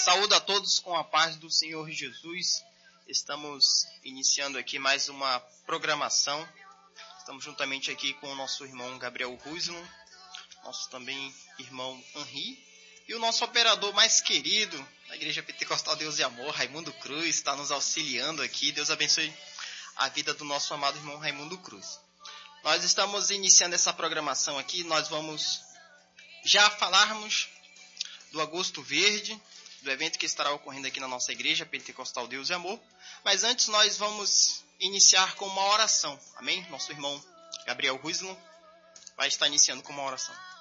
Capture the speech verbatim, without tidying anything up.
Saúdo a todos com a paz do Senhor Jesus. Estamos iniciando aqui mais uma programação. Estamos juntamente aqui com o nosso irmão Gabriel Ruislon, nosso também irmão Henri, e o nosso operador mais querido da Igreja Pentecostal Deus e Amor, Raimundo Cruz, está nos auxiliando aqui. Deus abençoe a vida do nosso amado irmão Raimundo Cruz. Nós estamos iniciando essa programação aqui, nós vamos já falarmos do Agosto Verde, do evento que estará ocorrendo aqui na nossa Igreja Pentecostal Deus e Amor. Mas antes nós vamos iniciar com uma oração, amém? Nosso irmão Gabriel Ruislon vai estar iniciando com uma oração.